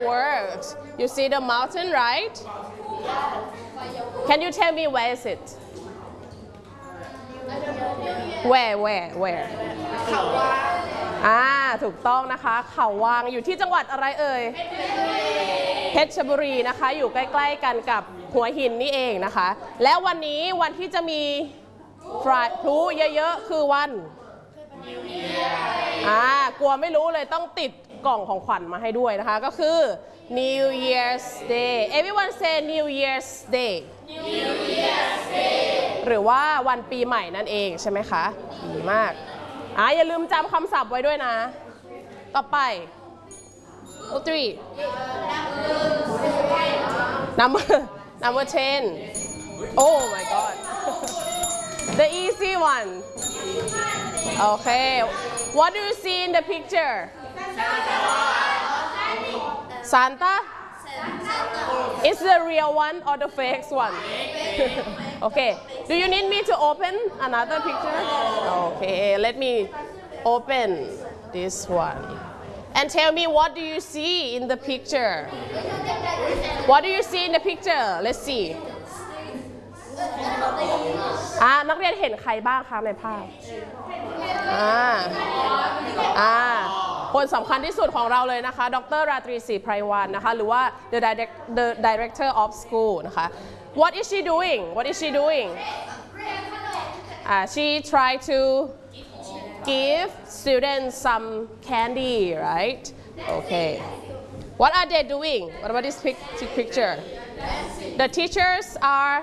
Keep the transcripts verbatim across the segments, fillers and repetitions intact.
works. You see the mountain, right? Can you tell me where is it? Where where where เขาวางอ่าถูกต้องนะคะเขาวางอยู่ที่จังหวัดอะไรเอ่ยเพชรบุรีนะคะอยู่ใกล้ๆกันกับหัวหินนี่เองนะคะและวันนี้วันที่จะมีฟลายพลุเยอะๆคือวันอ่ากลัวไม่รู้เลยต้องติดกล่องของขวัญมาให้ด้วยนะคะก็คือ New Year's Day everyone say New Year's Day New Year's Day หรือว่าวันปีใหม่นั่นเองใช่ไหมคะดีมากอ่าอย่าลืมจำคำศัพท์ไว้ด้วยนะต่อไป three number number ten oh my god the easy one okay what do you see in the picture Santa is the real one or the fake one okay do you need me to open another picture okay let me open this one and tell me what do you see in the picture what do you see in the picture let's see อ่านักเรียนเห็นใครบ้างคะในภาพอ่าอ่าคนสำคัญที่สุดของเราเลยนะคะดร.ราตรีศรีไพรวรรณนะคะหรือว่า the direct the director of school นะคะ what is she doing what is she doingอ่า she try to give students some candy right okay what are they doing what about this picture the teachers are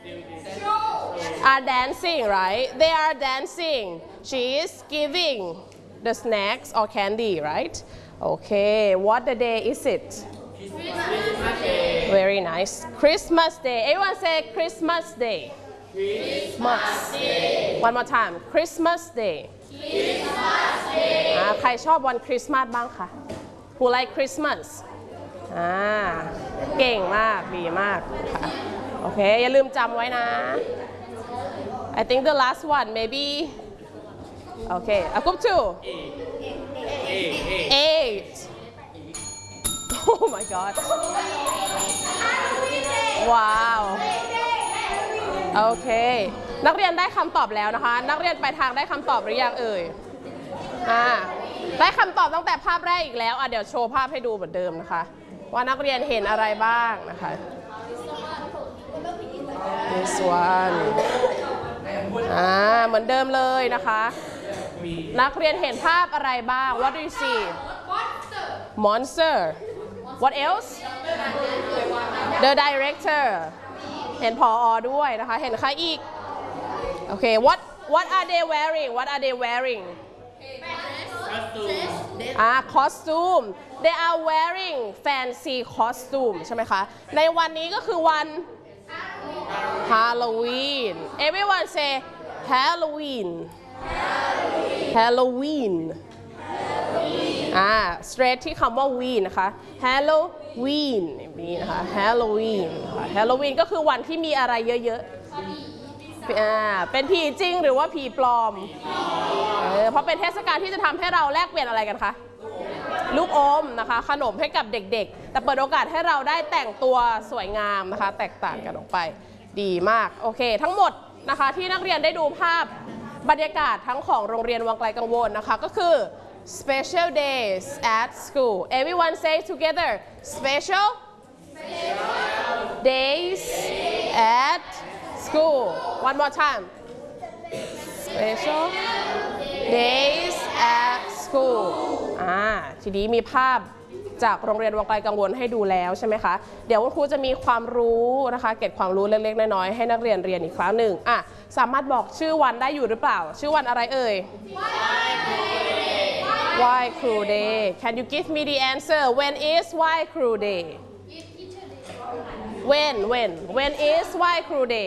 are dancing right they are dancing she is giving the snacks or candy right okay what the day is it Christmas Day very nice Christmas Day everyone say Christmas Day Christmas Day one more time Christmas Day Christmas Day อ่าใครชอบวันคริสต์มาสบ้างคะ Who like Christmas อ่าเก่งมากดีมากค่ะโอเคอย่าลืมจำไว้นะ I think the last one maybe okay a group two eight oh my god wow โอเคนักเรียนได้คำตอบแล้วนะคะนักเรียนไปทางได้คำตอบหรือยังเอ่ยอ่าได้คำตอบตั้งแต่ภาพแรกอีกแล้วอ่ะเดี๋ยวโชว์ภาพให้ดูเหมือนเดิมนะคะว่านักเรียนเห็นอะไรบ้างนะคะ this one อ่าเหมือนเดิมเลยนะคะนักเรียนเห็นภาพอะไรบ้าง what do you see monster what else the director เห็นผอ.ด้วยนะคะเห็นใครอีกโอเค what what are they wearing what are they wearing อ่า costume they are wearing fancy costume ใช่ไหมคะในวันนี้ก็คือวัน Halloween everyone say Halloween Halloween อ่า straight ที่คำว่า we นะคะ Halloween นี่นะคะ Halloween Halloween ก็คือวันที่มีอะไรเยอะๆอ่าเป็นผีจริงหรือว่าผีปลอมเออเพราะเป็นเทศกาลที่จะทำให้เราแลกเปลี่ยนอะไรกันคะลูกอมนะคะขนมให้กับเด็กๆแต่เปิดโอกาสให้เราได้แต่งตัวสวยงามนะคะแตกต่างกันออกไปดีมากโอเคทั้งหมดนะคะที่นักเรียนได้ดูภาพบรรยากาศทั้งของโรงเรียนวังไกลกังวลนะคะก็คือ special days at school everyone say together special days at school one more time special days at school อ่าทีนี้มีภาพจากโรงเรียนวังไกลกังวลให้ดูแล้วใช่ไหมคะเดี๋ยวคุณครูจะมีความรู้นะคะเก็บความรู้เล็กๆน้อยๆให้นักเรียนเรียนอีกครั้งหนึ่งอ่ะสามารถบอกชื่อวันได้อยู่หรือเปล่าชื่อวันอะไรเอ่ย Why Crew Day Can you give me the answer When is Why Crew Day When When When is Why Crew Day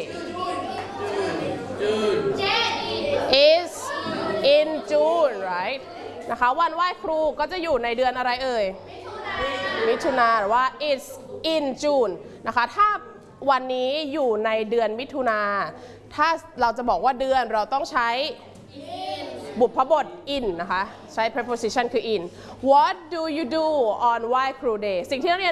Is in June right นะคะวันไหว้ครูก็จะอยู่ในเดือนอะไรเอ่ยมิถุนาหรือว่า it's in June นะคะถ้าวันนี้อยู่ในเดือนมิถุนาถ้าเราจะบอกว่าเดือนเราต้องใช้ บุพบท in นะคะใช้ preposition คือ in What do you do on Why Crew Day สิ่งที่นักเรียน